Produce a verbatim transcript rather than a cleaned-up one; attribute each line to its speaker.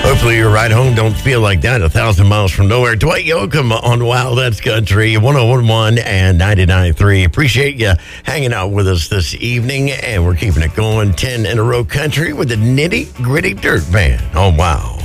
Speaker 1: Hopefully your ride home don't feel like that. A thousand miles from nowhere. Dwight Yoakam on Wow, That's Country, one oh one point one and ninety-nine point three. Appreciate you hanging out with us this evening, and we're keeping it going. ten in a row country with the Nitty Gritty Dirt Band. Oh, wow.